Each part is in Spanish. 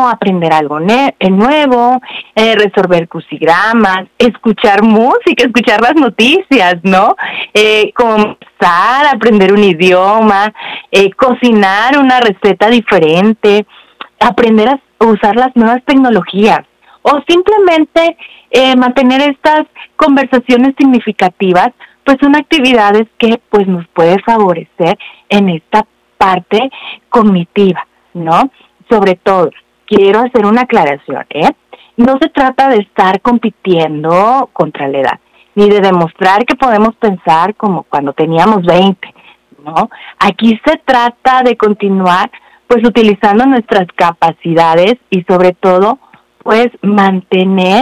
aprender algo nuevo, resolver crucigramas, escuchar música, escuchar las noticias, ¿no? Comenzar a aprender un idioma, cocinar una receta diferente, aprender a usar las nuevas tecnologías, o simplemente mantener estas conversaciones significativas, pues son actividades que pues nos puede favorecer en esta parte cognitiva, ¿no? Sobre todo, quiero hacer una aclaración, no se trata de estar compitiendo contra la edad, ni de demostrar que podemos pensar como cuando teníamos 20, ¿no? Aquí se trata de continuar, pues, utilizando nuestras capacidades y, sobre todo, pues, mantener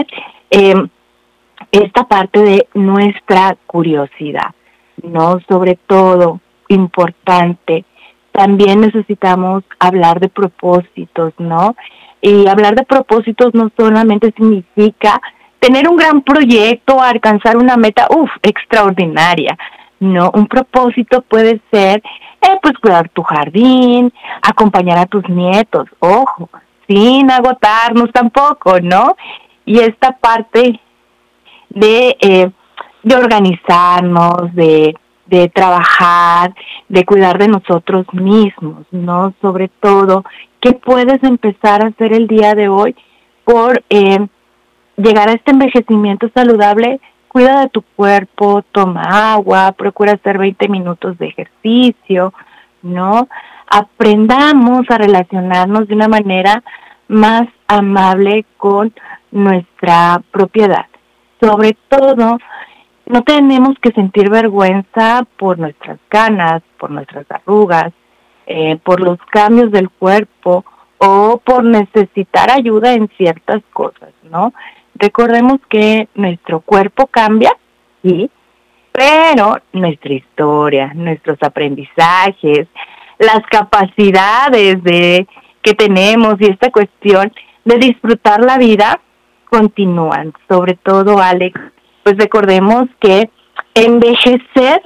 esta parte de nuestra curiosidad, ¿no? Sobre todo, importante, también necesitamos hablar de propósitos, ¿no? Y hablar de propósitos no solamente significa tener un gran proyecto, alcanzar una meta, extraordinaria, ¿no? Un propósito puede ser, pues, cuidar tu jardín, acompañar a tus nietos, ojo, sin agotarnos tampoco, ¿no? Y esta parte de organizarnos, de trabajar, de cuidar de nosotros mismos, ¿no? Sobre todo, ¿qué puedes empezar a hacer el día de hoy por llegar a este envejecimiento saludable? Cuida de tu cuerpo, toma agua, procura hacer 20 minutos de ejercicio, ¿no? Aprendamos a relacionarnos de una manera más amable con nuestra propiedad. Sobre todo, no tenemos que sentir vergüenza por nuestras canas, por nuestras arrugas, por los cambios del cuerpo o por necesitar ayuda en ciertas cosas, ¿no? Recordemos que nuestro cuerpo cambia, sí, pero nuestra historia, nuestros aprendizajes, las capacidades que tenemos y esta cuestión de disfrutar la vida continúan. Sobre todo, Alex, pues recordemos que envejecer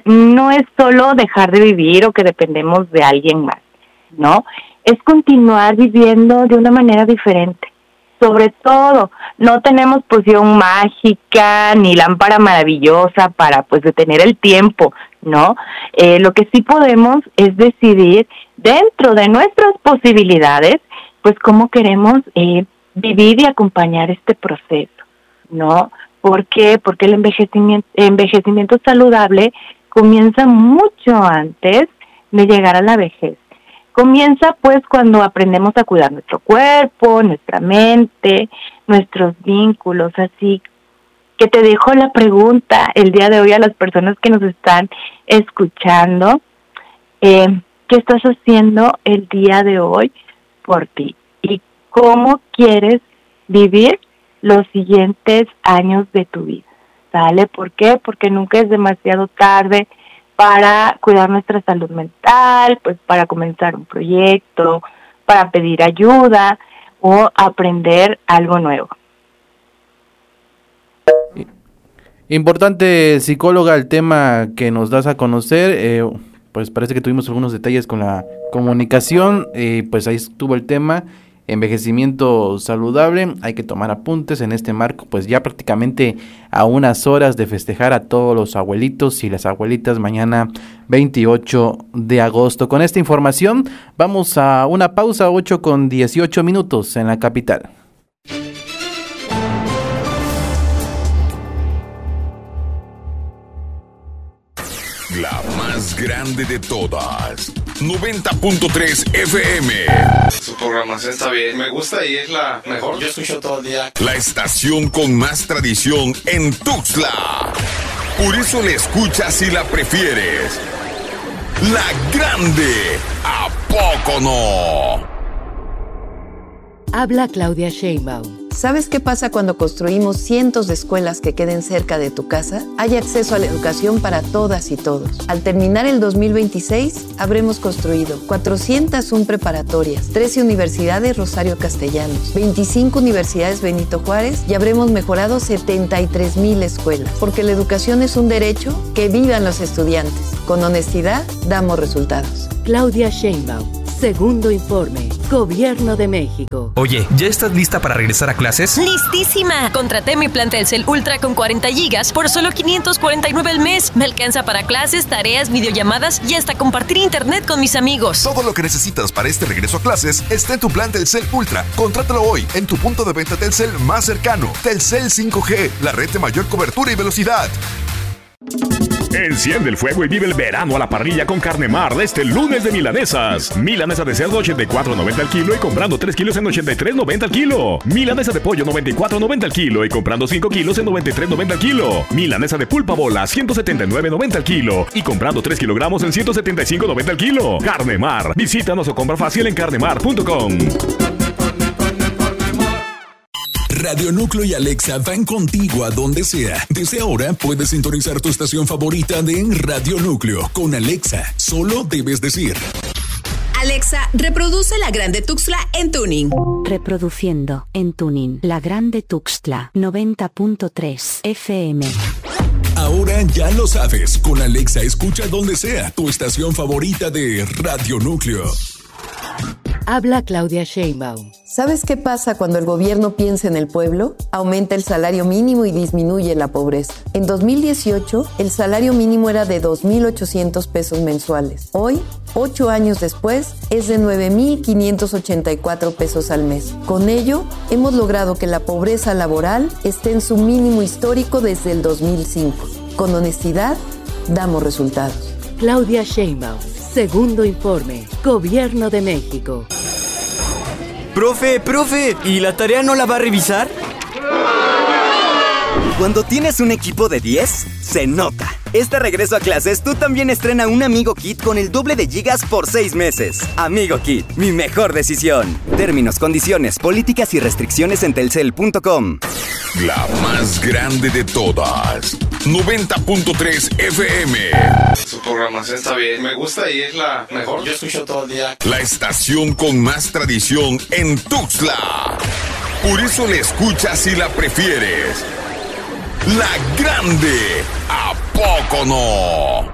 no es solo dejar de vivir o que dependemos de alguien más, ¿no? Es continuar viviendo de una manera diferente. Sobre todo, no tenemos poción mágica ni lámpara maravillosa para, pues, detener el tiempo, ¿no? Lo que sí podemos es decidir dentro de nuestras posibilidades, pues, cómo queremos vivir y acompañar este proceso, ¿no? ¿Por qué? Porque el envejecimiento saludable comienza mucho antes de llegar a la vejez. Comienza, pues, cuando aprendemos a cuidar nuestro cuerpo, nuestra mente, nuestros vínculos. Así que te dejo la pregunta el día de hoy a las personas que nos están escuchando. ¿Qué estás haciendo el día de hoy por ti? ¿Y cómo quieres vivir los siguientes años de tu vida? ¿Sale? ¿Por qué? Porque nunca es demasiado tarde para cuidar nuestra salud mental, pues para comenzar un proyecto, para pedir ayuda o aprender algo nuevo. Importante, psicóloga, el tema que nos das a conocer. Pues parece que tuvimos algunos detalles con la comunicación, pues ahí estuvo el tema. Envejecimiento saludable, hay que tomar apuntes en este marco, pues ya prácticamente a unas horas de festejar a todos los abuelitos y las abuelitas mañana 28 de agosto. Con esta información vamos a una pausa, 8:18 en la capital. La más grande de todas, 90.3 FM. Su programación está bien, me gusta y es la mejor. Yo escucho todo el día. La estación con más tradición en Tuxtla. Por eso la escuchas y la prefieres. La grande, ¿a poco no? Habla Claudia Sheinbaum. ¿Sabes qué pasa cuando construimos cientos de escuelas que queden cerca de tu casa? Hay acceso a la educación para todas y todos. Al terminar el 2026, habremos construido 401 preparatorias, 13 universidades Rosario Castellanos, 25 universidades Benito Juárez y habremos mejorado 73,000 escuelas. Porque la educación es un derecho, que vivan los estudiantes. Con honestidad, damos resultados. Claudia Sheinbaum, Segundo informe. Gobierno de México. Oye, ¿ya estás lista para regresar a clases? ¡Listísima! Contraté mi plan Telcel Ultra con 40 gigas por solo $549 al mes. Me alcanza para clases, tareas, videollamadas y hasta compartir internet con mis amigos. Todo lo que necesitas para este regreso a clases está en tu plan Telcel Ultra. Contrátalo hoy en tu punto de venta Telcel más cercano. Telcel 5G, la red de mayor cobertura y velocidad. Enciende el fuego y vive el verano a la parrilla con Carne Mar de este lunes de milanesas. Milanesa de cerdo 84.90 al kilo y comprando 3 kilos en 83.90 al kilo. Milanesa de pollo 94.90 al kilo y comprando 5 kilos en 93.90 al kilo. Milanesa de pulpa bola 179.90 al kilo y comprando 3 kilogramos en 175.90 al kilo. Carne Mar. Visítanos o compra fácil en carnemar.com. Radio Núcleo y Alexa van contigo a donde sea. Desde ahora puedes sintonizar tu estación favorita de Radio Núcleo. Con Alexa, solo debes decir: Alexa, reproduce La Grande Tuxtla en tuning. Reproduciendo en tuning La Grande Tuxtla 90.3 FM. Ahora ya lo sabes. Con Alexa escucha donde sea tu estación favorita de Radio Núcleo. Habla Claudia Sheinbaum. ¿Sabes qué pasa cuando el gobierno piensa en el pueblo? Aumenta el salario mínimo y disminuye la pobreza. En 2018, el salario mínimo era de 2,800 pesos mensuales. Hoy, 8 años después, es de 9,584 pesos al mes. Con ello, hemos logrado que la pobreza laboral esté en su mínimo histórico desde el 2005. Con honestidad, damos resultados. Claudia Sheinbaum. Segundo informe. Gobierno de México. Profe, ¿y la tarea no la va a revisar? Cuando tienes un equipo de 10, se nota. Este regreso a clases, tú también estrena un Amigo Kit con el doble de gigas por 6 meses. Amigo Kit, mi mejor decisión. Términos, condiciones, políticas y restricciones en telcel.com. La más grande de todas. 90.3 FM. Su programación está bien. Me gusta y es la mejor. Yo escucho todo el día. La estación con más tradición en Tuxtla. Por eso la escuchas y la prefieres. La Grande. ¿A poco no?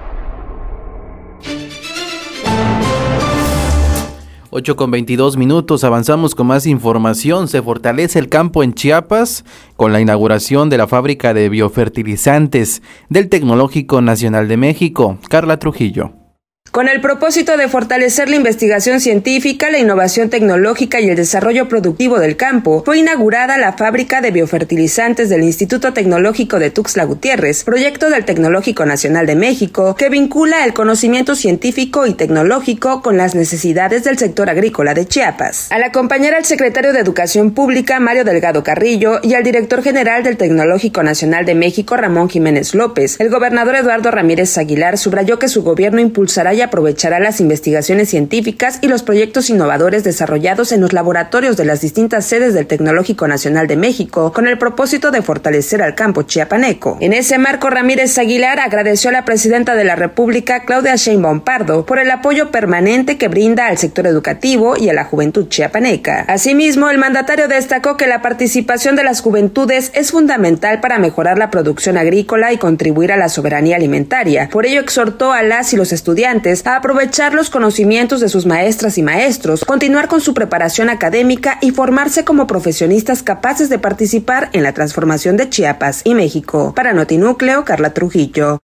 8:22. Avanzamos con más información. Se fortalece el campo en Chiapas con la inauguración de la fábrica de biofertilizantes del Tecnológico Nacional de México. Carla Trujillo. Con el propósito de fortalecer la investigación científica, la innovación tecnológica y el desarrollo productivo del campo, fue inaugurada la fábrica de biofertilizantes del Instituto Tecnológico de Tuxtla Gutiérrez, proyecto del Tecnológico Nacional de México, que vincula el conocimiento científico y tecnológico con las necesidades del sector agrícola de Chiapas. Al acompañar al secretario de Educación Pública, Mario Delgado Carrillo, y al director general del Tecnológico Nacional de México, Ramón Jiménez López, el gobernador Eduardo Ramírez Aguilar subrayó que su gobierno impulsará y aprovechará las investigaciones científicas y los proyectos innovadores desarrollados en los laboratorios de las distintas sedes del Tecnológico Nacional de México con el propósito de fortalecer al campo chiapaneco. En ese marco, Ramírez Aguilar agradeció a la presidenta de la República, Claudia Sheinbaum Pardo, por el apoyo permanente que brinda al sector educativo y a la juventud chiapaneca. Asimismo, el mandatario destacó que la participación de las juventudes es fundamental para mejorar la producción agrícola y contribuir a la soberanía alimentaria. Por ello, exhortó a las y los estudiantes a aprovechar los conocimientos de sus maestras y maestros, continuar con su preparación académica y formarse como profesionistas capaces de participar en la transformación de Chiapas y México. Para Notinúcleo, Carla Trujillo.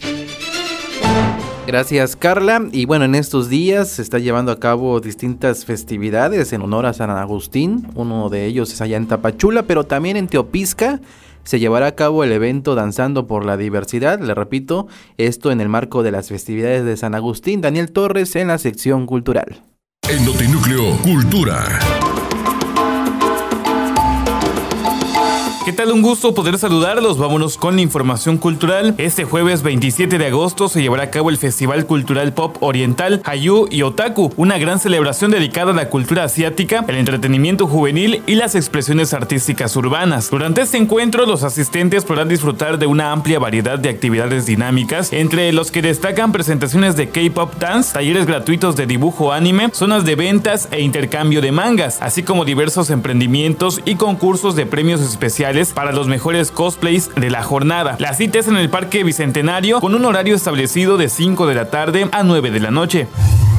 Gracias, Carla. Y bueno, en estos días se está llevando a cabo distintas festividades en honor a San Agustín. Uno de ellos es allá en Tapachula, pero también en Teopisca se llevará a cabo el evento Danzando por la Diversidad. Le repito, esto en el marco de las festividades de San Agustín. Daniel Torres en la sección cultural. En Notinúcleo, Cultura. ¿Qué tal? Un gusto poder saludarlos. Vámonos con la información cultural. Este jueves 27 de agosto se llevará a cabo el Festival Cultural Pop Oriental Hallyu y Otaku, una gran celebración dedicada a la cultura asiática, el entretenimiento juvenil y las expresiones artísticas urbanas. Durante este encuentro, los asistentes podrán disfrutar de una amplia variedad de actividades dinámicas, entre los que destacan presentaciones de K-pop dance, talleres gratuitos de dibujo anime, zonas de ventas e intercambio de mangas, así como diversos emprendimientos y concursos de premios especiales para los mejores cosplays de la jornada. La cita es en el Parque Bicentenario con un horario establecido de 5 de la tarde a 9 de la noche.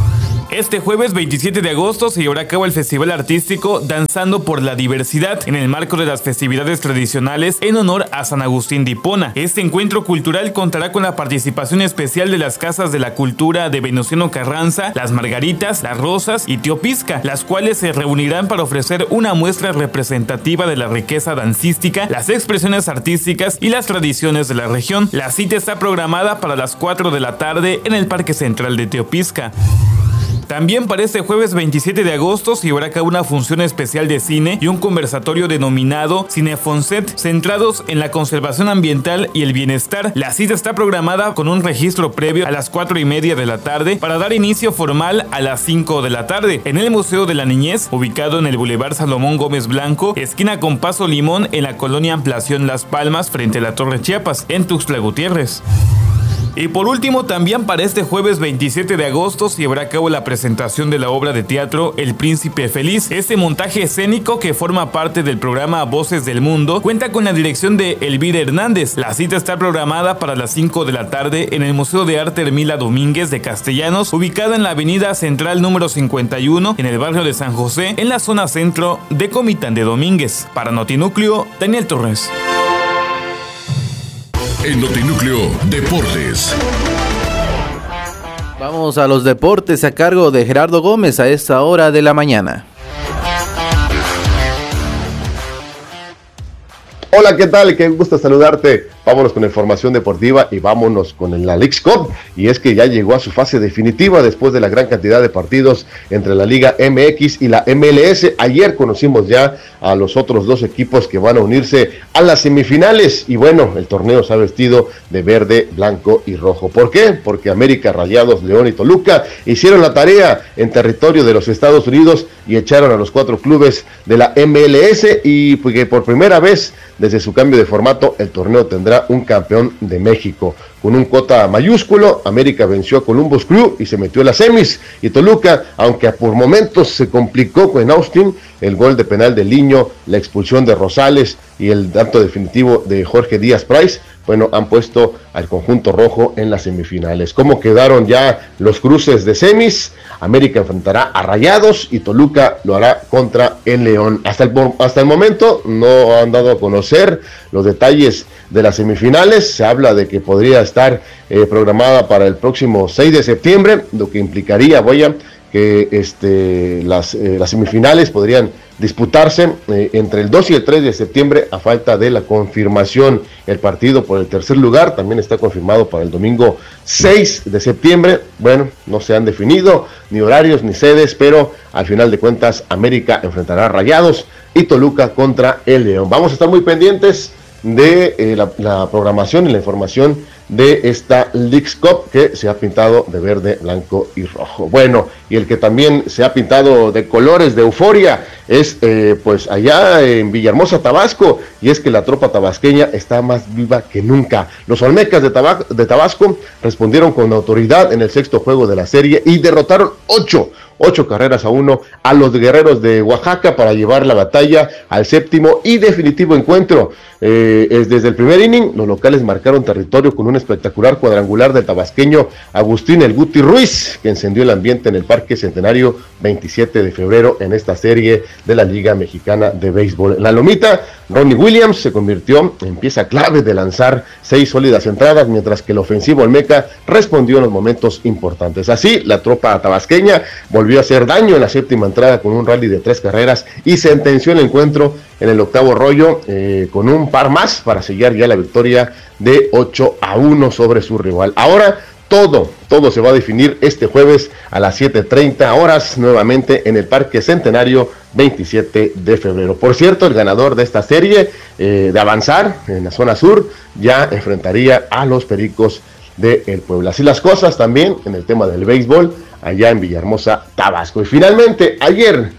Este jueves 27 de agosto se llevará a cabo el festival artístico Danzando por la Diversidad en el marco de las festividades tradicionales en honor a San Agustín de Hipona. Este encuentro cultural contará con la participación especial de las Casas de la Cultura de Venustiano Carranza, Las Margaritas, Las Rosas y Teopisca, las cuales se reunirán para ofrecer una muestra representativa de la riqueza dancística, las expresiones artísticas y las tradiciones de la región. La cita está programada para las 4 de la tarde en el Parque Central de Teopisca. También para este jueves 27 de agosto se llevará a cabo una función especial de cine y un conversatorio denominado Cinefonset, centrados en la conservación ambiental y el bienestar. La cita está programada con un registro previo a las 4:30 de la tarde para dar inicio formal a las 5 de la tarde en el Museo de la Niñez, ubicado en el Boulevard Salomón Gómez Blanco, esquina con Paso Limón, en la colonia Ampliación Las Palmas, frente a la Torre Chiapas, en Tuxtla Gutiérrez. Y por último, también para este jueves 27 de agosto se llevará a cabo la presentación de la obra de teatro El Príncipe Feliz. Este montaje escénico, que forma parte del programa Voces del Mundo, cuenta con la dirección de Elvira Hernández. La cita está programada para las 5 de la tarde en el Museo de Arte Hermila Domínguez de Castellanos, ubicada en la avenida Central número 51, en el barrio de San José, en la zona centro de Comitán de Domínguez. Para Notinúcleo, Daniel Torres. En Notinúcleo Deportes. Vamos a los deportes a cargo de Gerardo Gómez a esta hora de la mañana. Hola, ¿qué tal? Qué gusto saludarte. Vámonos con información deportiva y vámonos con la Leagues Cup. Y es que ya llegó a su fase definitiva después de la gran cantidad de partidos entre la Liga MX y la MLS. Ayer conocimos ya a los otros dos equipos que van a unirse a las semifinales. Y bueno, el torneo se ha vestido de verde, blanco y rojo. ¿Por qué? Porque América, Rayados, León y Toluca hicieron la tarea en territorio de los Estados Unidos y echaron a los 4 clubes de la MLS. Y porque por primera vez desde su cambio de formato, el torneo tendrá un campeón de México. Con un cuota mayúsculo, América venció a Columbus Crew y se metió en las semis. Y Toluca, aunque por momentos se complicó con Austin, el gol de penal de Liño, la expulsión de Rosales y el dato definitivo de Jorge Díaz Price, bueno, han puesto al conjunto rojo en las semifinales. ¿Cómo quedaron ya los cruces de semis? América enfrentará a Rayados y Toluca lo hará contra el León. Hasta el momento no han dado a conocer los detalles de las semifinales. Se habla de que podría estar programada para el próximo 6 de septiembre, lo que implicaría, que las semifinales podrían disputarse entre el 2 y el 3 de septiembre a falta de la confirmación. El partido por el tercer lugar también está confirmado para el domingo 6 de septiembre. Bueno, no se han definido ni horarios ni sedes, pero al final de cuentas América enfrentará a Rayados y Toluca contra el León. Vamos a estar muy pendientes de la programación y la información de esta Leagues Cup, que se ha pintado de verde, blanco y rojo. Bueno, y el que también se ha pintado de colores de euforia es pues allá en Villahermosa, Tabasco, y es que la tropa tabasqueña está más viva que nunca. Los Olmecas de Tabasco respondieron con autoridad en el sexto juego de la serie y derrotaron 8 carreras a 1 a los guerreros de Oaxaca para llevar la batalla al séptimo y definitivo encuentro. Desde el primer inning, los locales marcaron territorio con un espectacular cuadrangular del tabasqueño Agustín El Guti Ruiz, que encendió el ambiente en el Parque Centenario 27 de febrero en esta serie de la Liga Mexicana de Béisbol. En la lomita, Ronnie Williams se convirtió en pieza clave de lanzar 6 sólidas entradas, mientras que el ofensivo olmeca respondió en los momentos importantes. Así, la tropa tabasqueña volvió a hacer daño en la séptima entrada con un rally de 3 carreras y sentenció el encuentro en el octavo rollo con un par más para sellar ya la victoria de 8-1 sobre su rival. Ahora todo se va a definir este jueves a las 7:30 horas nuevamente en el Parque Centenario 27 de febrero. Por cierto, el ganador de esta serie de avanzar en la zona sur ya enfrentaría a los Pericos de el Puebla. Así las cosas también en el tema del béisbol allá en Villahermosa, Tabasco. Y finalmente, ayer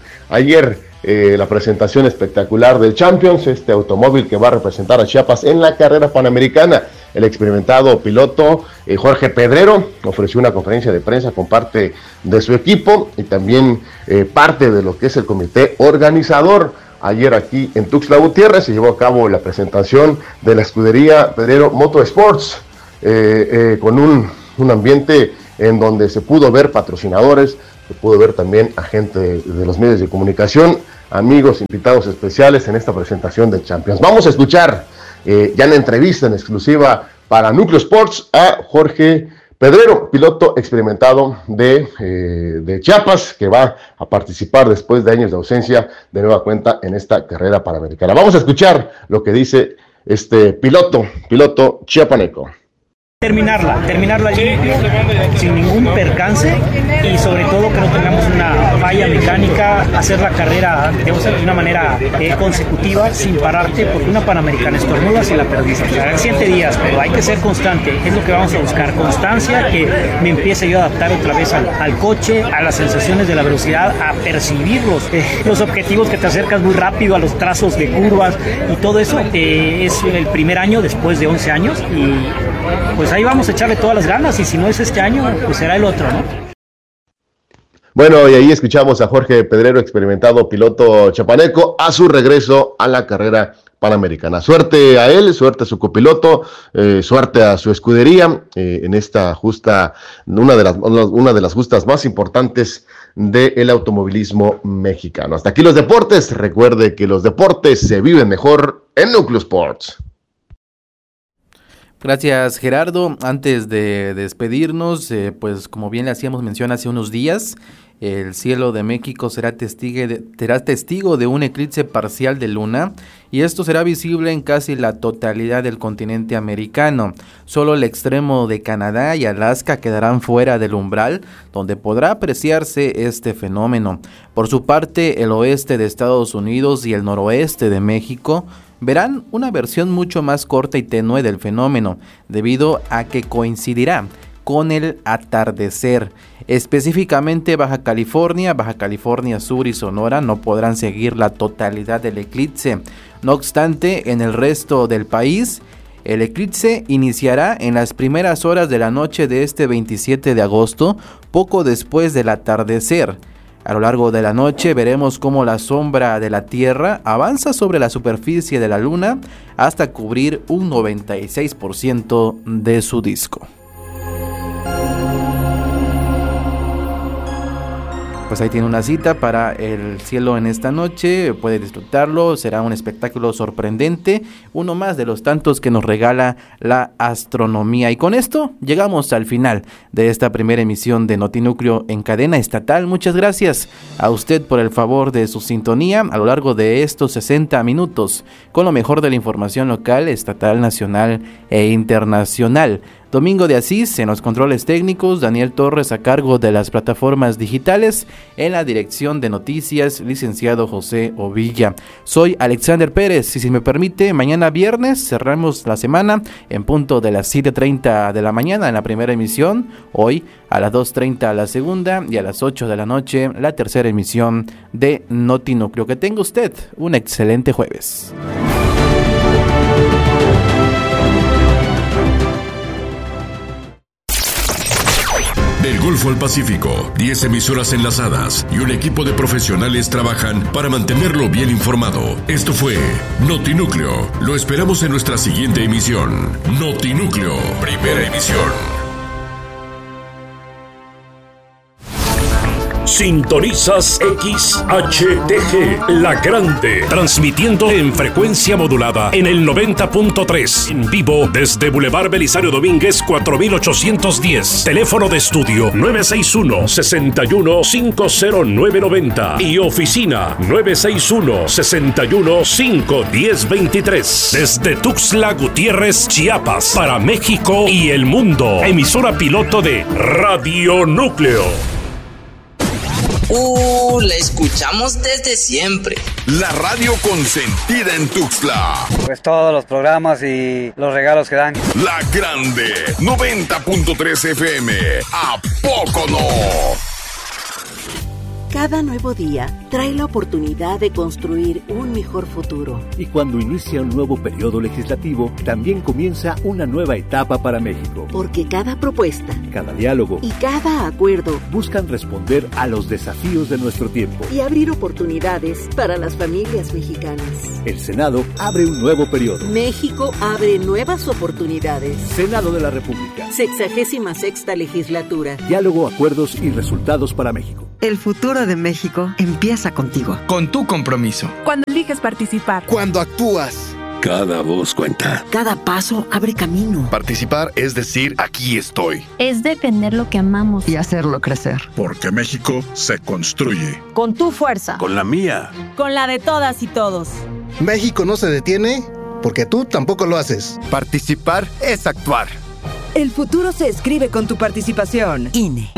la presentación espectacular del Champions, este automóvil que va a representar a Chiapas en la carrera panamericana. El experimentado piloto Jorge Pedrero ofreció una conferencia de prensa con parte de su equipo y también parte de lo que es el comité organizador. Ayer aquí en Tuxtla Gutiérrez se llevó a cabo la presentación de la escudería Pedrero Motorsports con un ambiente en donde se pudo ver patrocinadores, se pudo ver también a gente de los medios de comunicación, amigos, invitados especiales en esta presentación de Champions. Vamos a escuchar ya en entrevista en exclusiva para Núcleo Sports a Jorge Pedrero, piloto experimentado de Chiapas, que va a participar después de años de ausencia de nueva cuenta en esta carrera panamericana. Vamos a escuchar lo que dice este piloto chiapaneco. Terminarla allí sin ningún percance y sobre todo que no tengamos una falla mecánica, hacer la carrera de una manera consecutiva sin pararte, porque una panamericana estornudas y la perdiste. Serán 7 días, pero hay que ser constante, es lo que vamos a buscar, constancia, que me empiece yo a adaptar otra vez al coche, a las sensaciones de la velocidad, a percibir los objetivos, que te acercas muy rápido a los trazos de curvas y todo eso. Es el primer año después de 11 años y pues ahí vamos a echarle todas las ganas, y si no es este año, pues será el otro, ¿no? Bueno, y ahí escuchamos a Jorge Pedrero, experimentado piloto chapaneco, a su regreso a la carrera panamericana. Suerte a él, suerte a su copiloto, suerte a su escudería en esta justa, una de las justas más importantes del automovilismo mexicano. Hasta aquí los deportes. Recuerde que los deportes se viven mejor en Núcleo Sports. Gracias, Gerardo. Antes de despedirnos, pues como bien le hacíamos mención hace unos días, el cielo de México será testigo de un eclipse parcial de luna, y esto será visible en casi la totalidad del continente americano. Solo el extremo de Canadá y Alaska quedarán fuera del umbral, donde podrá apreciarse este fenómeno. Por su parte, el oeste de Estados Unidos y el noroeste de México verán una versión mucho más corta y tenue del fenómeno, debido a que coincidirá con el atardecer. Específicamente Baja California Sur y Sonora no podrán seguir la totalidad del eclipse. No obstante, en el resto del país, el eclipse iniciará en las primeras horas de la noche de este 27 de agosto, poco después del atardecer. A lo largo de la noche veremos cómo la sombra de la Tierra avanza sobre la superficie de la Luna hasta cubrir un 96% de su disco. Pues ahí tiene una cita para el cielo en esta noche, puede disfrutarlo, será un espectáculo sorprendente, uno más de los tantos que nos regala la astronomía. Y con esto llegamos al final de esta primera emisión de Notinúcleo en cadena estatal. Muchas gracias a usted por el favor de su sintonía a lo largo de estos 60 minutos, con lo mejor de la información local, estatal, nacional e internacional. Domingo de Asís en los controles técnicos, Daniel Torres a cargo de las plataformas digitales, en la dirección de noticias, licenciado José Ovilla. Soy Alexander Pérez y si me permite, mañana viernes cerramos la semana en punto de las 7:30 de la mañana en la primera emisión, hoy a las 2:30 la segunda y a las 8 de la noche la tercera emisión de Notinúcleo. Que tenga usted un excelente jueves. Del Golfo al Pacífico, 10 emisoras enlazadas y un equipo de profesionales trabajan para mantenerlo bien informado. Esto fue Notinúcleo. Lo esperamos en nuestra siguiente emisión. Notinúcleo, primera emisión. Sintonizas XHTG, La Grande, transmitiendo en frecuencia modulada en el 90.3, en vivo desde Boulevard Belisario Domínguez 4810, teléfono de estudio 961-61-50990 y oficina 961-61-51023, desde Tuxtla Gutiérrez, Chiapas, para México y el mundo, emisora piloto de Radio Núcleo. La escuchamos desde siempre. La radio consentida en Tuxtla. Pues todos los programas y los regalos que dan. La Grande, 90.3 FM. ¿A poco no? Cada nuevo día trae la oportunidad de construir un mejor futuro. Y cuando inicia un nuevo periodo legislativo, también comienza una nueva etapa para México. Porque cada propuesta, cada diálogo y cada acuerdo buscan responder a los desafíos de nuestro tiempo y abrir oportunidades para las familias mexicanas. El Senado abre un nuevo periodo. México abre nuevas oportunidades. Senado de la República. 66ª legislatura. Diálogo, acuerdos y resultados para México. El futuro de México empieza contigo. Con tu compromiso. Cuando eliges participar. Cuando actúas. Cada voz cuenta. Cada paso abre camino. Participar es decir, aquí estoy. Es defender lo que amamos. Y hacerlo crecer. Porque México se construye. Con tu fuerza. Con la mía. Con la de todas y todos. México no se detiene porque tú tampoco lo haces. Participar es actuar. El futuro se escribe con tu participación. INE.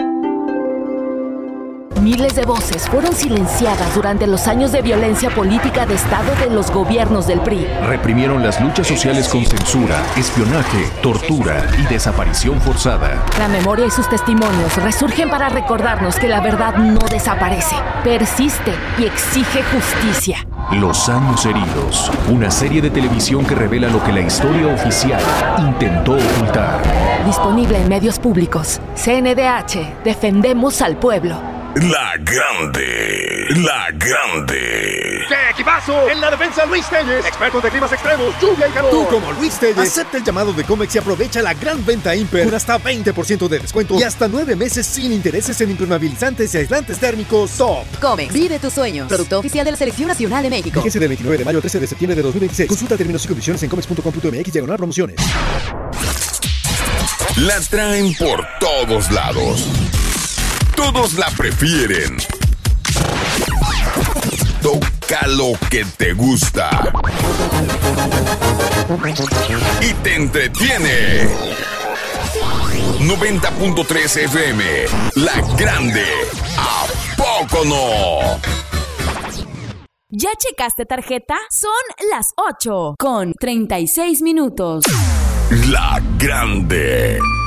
Miles de voces fueron silenciadas durante los años de violencia política de Estado de los gobiernos del PRI. Reprimieron las luchas sociales con censura, espionaje, tortura y desaparición forzada. La memoria y sus testimonios resurgen para recordarnos que la verdad no desaparece, persiste y exige justicia. Los años heridos, una serie de televisión que revela lo que la historia oficial intentó ocultar. Disponible en medios públicos. CNDH, defendemos al pueblo. La Grande, La Grande. ¡Qué equipazo! En la defensa, Luis Telles, experto de climas extremos, lluvia y calor. Tú, como Luis Telles, acepta el llamado de Comex y aprovecha la gran venta Imper con hasta 20% de descuento y hasta 9 meses sin intereses en impermeabilizantes y aislantes térmicos Top. Comex, vive tus sueños. Producto oficial de la Selección Nacional de México. Fíjese del 29 de mayo al 13 de septiembre de 2026. Consulta términos y condiciones en comex.com.mx/promociones. La traen por todos lados. Todos la prefieren. Toca lo que te gusta. Y te entretiene. 90.3 FM. La Grande. ¿A poco no? ¿Ya checaste tarjeta? Son las 8 con 36 minutos. La Grande.